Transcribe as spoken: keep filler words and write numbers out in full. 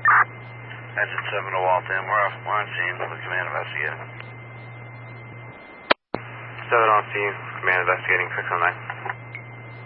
Engine seven to Walton. We're off. We're on scene with command investigating. seven on scene, command investigating six oh nine.